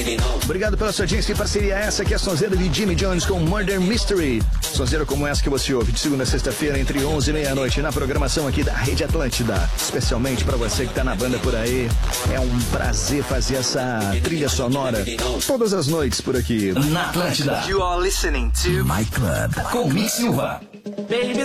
Obrigado pela sua audiência e parceria. Essa aqui é a sonzeira de Jimmy Jones com Murder Mystery. Sonzeira como essa que você ouve de segunda a sexta-feira entre 11 e meia-noite na programação aqui da Rede Atlântida. Especialmente pra você que tá na banda por aí. É um prazer fazer essa trilha sonora todas as noites por aqui. Na Atlântida. You are listening to My Club com Mick Silva. Baby,